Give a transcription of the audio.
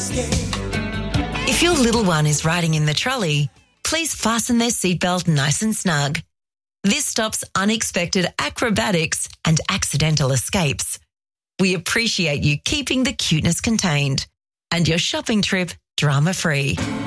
If your little one is riding in the trolley, please fasten their seatbelt nice and snug. This stops unexpected acrobatics and accidental escapes. We appreciate you keeping the cuteness contained and your shopping trip drama-free.